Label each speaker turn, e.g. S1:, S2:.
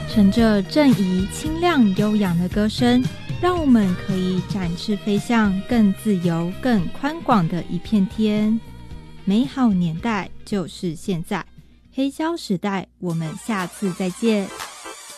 S1: 乘着正义清亮悠扬的歌声，让我们可以展翅飞向更自由更宽广的一片天。美好年代就是现在，黑胶时代，我们下次再见。